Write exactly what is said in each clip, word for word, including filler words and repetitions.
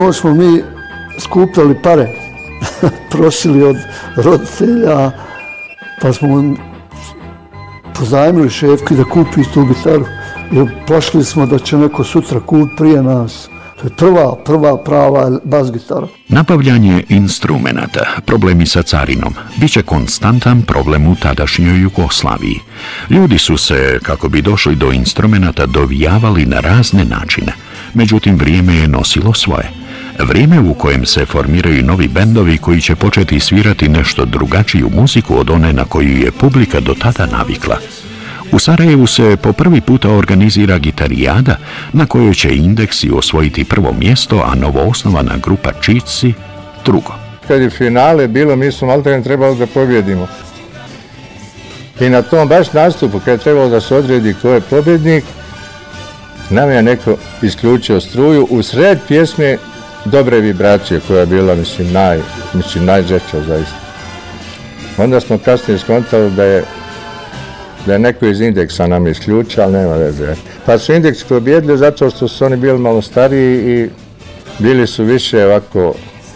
Ovo smo mi skupljali pare, prosili od roditelja, pa smo pozajmili šefki da kupi tu gitaru. I plašili smo da će neko sutra kupiti prije nas. To je prva, prva prava bas gitara. Nabavljanje instrumenata, problemi sa carinom, bit će konstantan problem u tadašnjoj Jugoslaviji. Ljudi su se, kako bi došli do instrumenata, dovijavali na razne načine. Međutim, vrijeme je nosilo svoje. Vrijeme u kojem se formiraju novi bendovi koji će početi svirati nešto drugačiju muziku od one na koju je publika do tada navikla. U Sarajevu se po prvi puta organizira gitarijada na kojoj će Indeksi osvojiti prvo mjesto, a novoosnovana grupa Čici drugo. Kad je finale bilo, mi smo maltene trebali da pobjedimo. I na tom baš nastupu, kad je trebalo da se odredi ko je pobjednik, nam je neko isključio struju u sred pjesme Dobre vibracije, koja je bila, mislim, naj, mislim, najžešća zaista. Onda smo kasnije skontali da je da je neko iz Indeksa nam isključio, ali nema veze. Pa su Indeksi pobjedili zato što su oni bili malo stariji i bili su više ovako,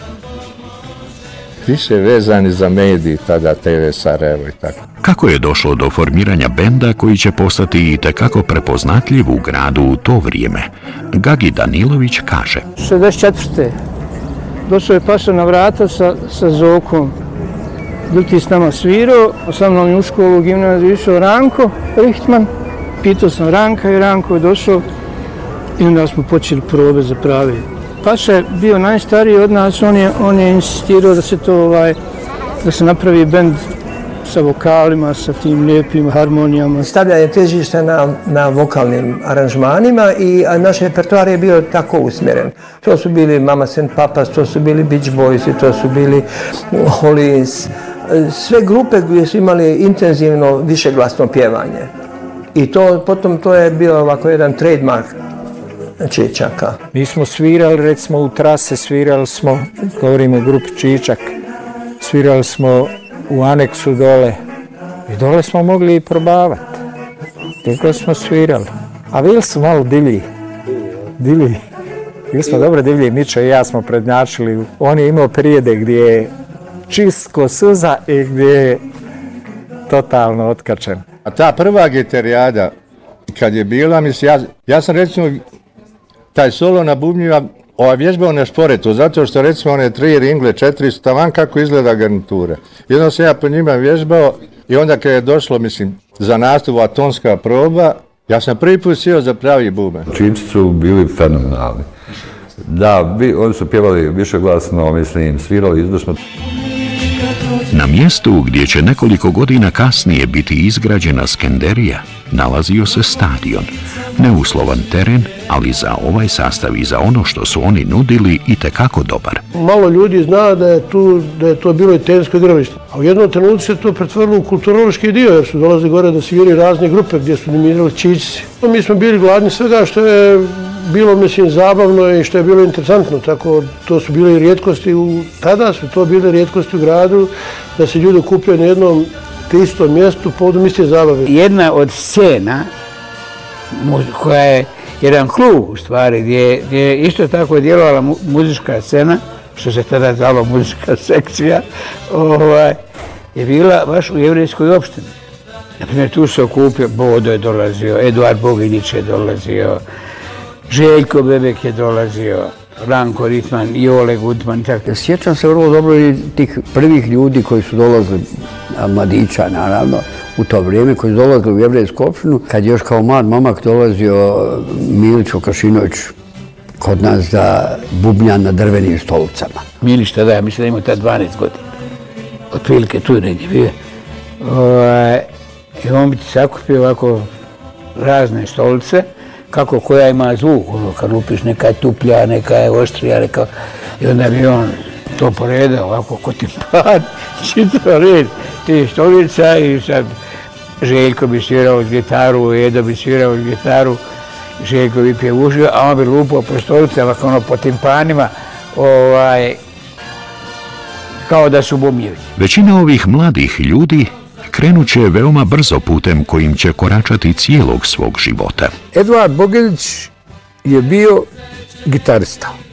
više vezani za mediji, tada te ve Sarajevo i tako. Kako je došlo do formiranja benda koji će postati itekako prepoznatljiv u gradu u to vrijeme? Gagi Danilović kaže. šezdeset četvrte došao je Paša na vrata sa, sa Zokom. Duti s nama svirao, sa mnom je u školu u gimnaziju išao Ranko Richtman. Pitao sam Ranka i Ranko je došao i onda smo počeli probe za prave. Paša je bio najstariji od nas, on je, on je insistirao da se to ovaj, da se napravi bend sa vokalima, sa tim lijepim harmonijama. Stavljanje težišta na, na vokalnim aranžmanima i naš repertoar je bio tako usmjeren. To su bili Mama and Papas, to su bili Beach Boys, to su bili Hollies, sve grupe koje su imali intenzivno višeglasno pjevanje. I to, potom to je bio ovako jedan trademark Čičaka. Mi smo svirali, recimo u Trase, svirali smo, govorimo o grupi Čičak, svirali smo u aneksu dole i dole smo mogli i probavati. Tako smo svirali. A bili su malo divlji. Divlji. Bili smo dobro divlji. Mičo i ja smo prednjačili. On je imao prijede gdje je čist ko suza i gdje je totalno otkačen. A ta prva gitarijada, kad je bila, mislim, ja, ja sam recimo taj solo na bubnjima ova vježbao na šporetu, zato što recimo one tri ringle, četiri su taman kako izgleda garnitura. Jednom sam ja po njima vježbao i onda kad je došlo, mislim, za nastup atonska proba, ja sam prvi put sjeo za pravi buben. Činci su bili fenomenalni. Da, bi, oni su pjevali višeglasno, mislim, svirali izvršno. Na mjestu gdje će nekoliko godina kasnije biti izgrađena Skenderija, nalazio se stadion. Neuslovan teren, ali za ovaj sastav i za ono što su oni nudili itekako dobar. Malo ljudi zna da je, tu, da je to bilo i tenisko igralište. A u jednom trenutku se to pretvorilo u kulturološki dio, jer su dolazili gore da sviraju razne grupe gdje su dominirali Čičci. Mi smo bili gladni svega što je bilo, mislim, zabavno i što je bilo interesantno. Tako, to su bile i rijetkosti, u, tada su to bile rijetkosti u gradu, da se ljudi okupljaju na jednom te istom mjestu povodom iste zabave. Jedna od scena koja je jedan klub u stvari gdje, gdje je isto tako djelovala mu, muzička scena, što se tada zvalo muzička sekcija, ovaj, je bila baš u jevrejskoj opštini. Naprimjer, tu se okupio, Bodo je dolazio, Eduard Boginić je dolazio, Željko Bebek je dolazio, Ranko Richtman, Jole Gutman. Tako. Sjećam se vrlo dobro i tih prvih ljudi koji su dolazili, mladića naravno, u to vrijeme, koji su dolazili u jevrejsku opštinu, kad je još kao mlad momak dolazio Milić Vukašinović kod nas da bubnja na drvenim stolicama. Milić tada, ja mislim da imao tada dvanaest godina. Otprilike tu negdje bio. I on bi ti sakupio ovako razne stolice, kako koja ima zvuk, kad lupiš neka je tuplja, neka je oštrija, neka... I onda bi on to poredao ovako ko timpan, čitao red te stolica i sad Željko bi svirao uz gitaru, Edo bi svirao uz gitaru, Željko bi pjevušio, a on bi lupao po stolice, ovako ono po timpanima, ovaj, kao da su bumljevi. Većina ovih mladih ljudi krenut će veoma brzo putem kojim će koračati cijelog svog života. Eduard Boginić je bio gitarista.